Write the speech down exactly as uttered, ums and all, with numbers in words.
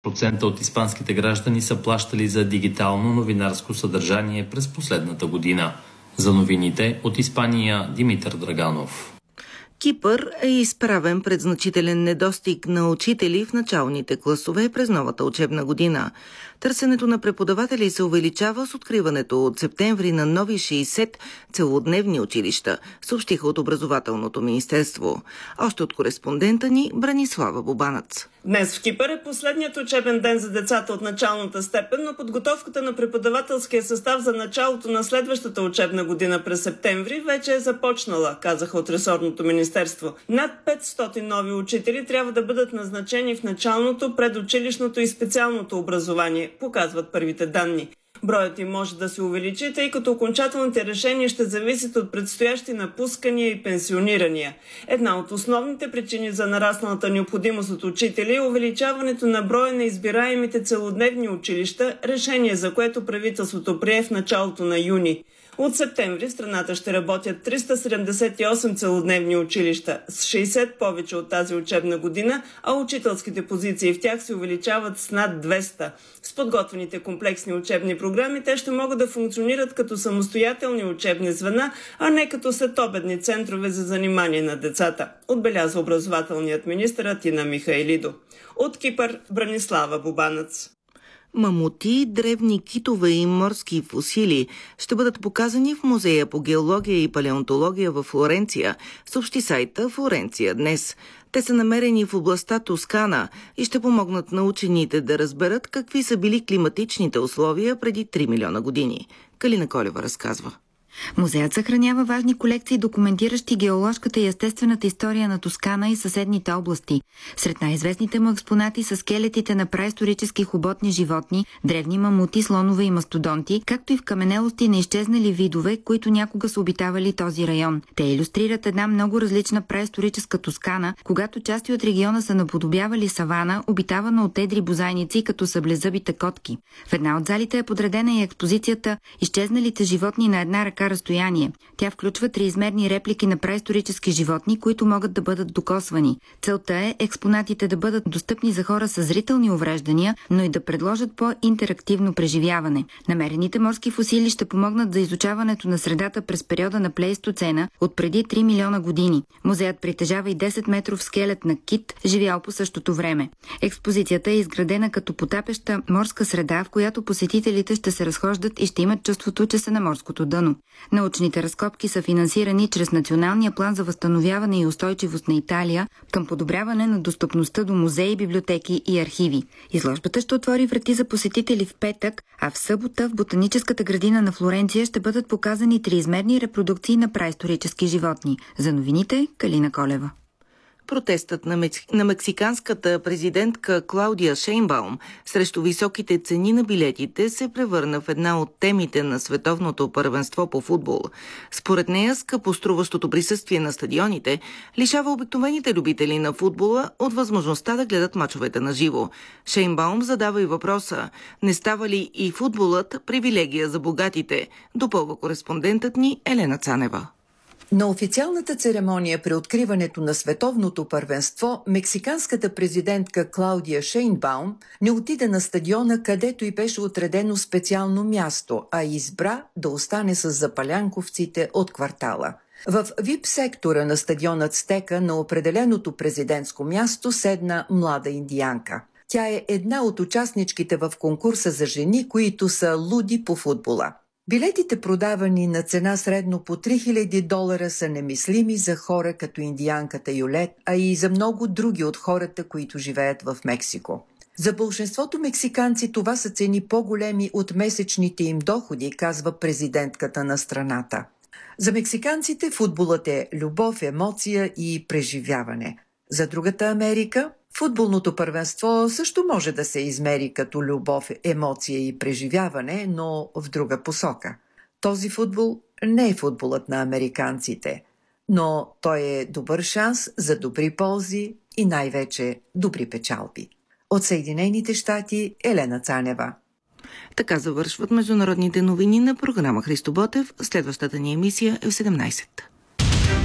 процента от испанските граждани са плащали за дигитално новинарско съдържание през последната година. За новините от Испания Димитър Драганов. Кипър е изправен пред значителен недостиг на учители в началните класове през новата учебна година. Търсенето на преподаватели се увеличава с откриването от септември на нови шейсет целодневни училища, съобщиха от Образователното министерство. Още от кореспондента ни Бранислава Бубанец. Днес в Кипър е последният учебен ден за децата от началната степен, но подготовката на преподавателския състав за началото на следващата учебна година през септември вече е започнала, казаха от ресорното министерство. Над петстотин нови учители трябва да бъдат назначени в началното, предучилищното и специалното образование, показват първите данни. Броят им може да се увеличи, тъй като окончателните решения ще зависят от предстоящи напускания и пенсионирания. Една от основните причини за нарасналата необходимост от учители е увеличаването на броя на избираемите целодневни училища, решение за което правителството прие в началото на юни. От септември в страната ще работят триста седемдесет и осем целодневни училища, с шейсет повече от тази учебна година, а учителските позиции в тях се увеличават с над двеста. С подготвените комплексни учебни програми те ще могат да функционират като самостоятелни учебни звена, а не като следобедни центрове за занимание на децата, отбеляза образователният министър Атина Михайлидо. От Кипър Бранислава Бубанец. Мамути, древни китове и морски фосили ще бъдат показани в Музея по геология и палеонтология във Флоренция, съобщи сайта Флоренция днес. Те са намерени в областта Тоскана и ще помогнат на учените да разберат какви са били климатичните условия преди три милиона години. Калина Колева разказва. Музеят съхранява важни колекции, документиращи геоложката и естествената история на Тоскана и съседните области. Сред най-известните му експонати са скелетите на праисторически хоботни животни, древни мамути, слонове и мастодонти, както и в каменелости на изчезнали видове, които някога са обитавали този район. Те илюстрират една много различна праисторическа Тоскана, когато части от региона са наподобявали савана, обитавана от едри бозайници, като съблезъбите котки. В една от залите е подредена и експозицията «Изчезналите животни на една ръка разстояние». Тя включва триизмерни реплики на праисторически животни, които могат да бъдат докосвани. Целта е експонатите да бъдат достъпни за хора с зрителни увреждания, но и да предложат по-интерактивно преживяване. Намерените морски фосили ще помогнат за изучаването на средата през периода на Плейстоцена от преди три милиона години. Музеят притежава и десет метров скелет на кит, живял по същото време. Експозицията е изградена като потапеща морска среда, в която посетителите ще се разхождат и ще имат чувството, че са на морското дъно. Научните разкопки са финансирани чрез Националния план за възстановяване и устойчивост на Италия към подобряване на достъпността до музеи, библиотеки и архиви. Изложбата ще отвори врати за посетители в петък, а в събота в Ботаническата градина на Флоренция ще бъдат показани триизмерни репродукции на праисторически животни. За новините Калина Колева. Протестът на, мекс... на мексиканската президентка Клаудия Шейнбаум срещу високите цени на билетите се превърна в една от темите на световното първенство по футбол. Според нея, скъпоструващото присъствие на стадионите лишава обикновените любители на футбола от възможността да гледат мачовете на живо. Шейнбаум задава и въпроса: не става ли и футболът привилегия за богатите? Допълва кореспондентът ни Елена Цанева. На официалната церемония при откриването на световното първенство, мексиканската президентка Клаудия Шейнбаум не отиде на стадиона, където й беше отредено специално място, а избра да остане с запалянковците от квартала. В вип сектора на стадион Ацтека на определеното президентско място седна млада индиянка. Тя е една от участничките в конкурса за жени, които са луди по футбола. Билетите, продавани на цена средно по три хиляди долара, са немислими за хора като индиянката Юлет, а и за много други от хората, които живеят в Мексико. За большинството мексиканци това са цени по-големи от месечните им доходи, казва президентката на страната. За мексиканците футболът е любов, емоция и преживяване. За другата Америка футболното първенство също може да се измери като любов, емоция и преживяване, но в друга посока. Този футбол не е футболът на американците, но той е добър шанс за добри ползи и най-вече добри печалби. От Съединените щати Елена Цанева. Така завършват международните новини на програма Христо Ботев. Следващата ни емисия е в седемнайсет.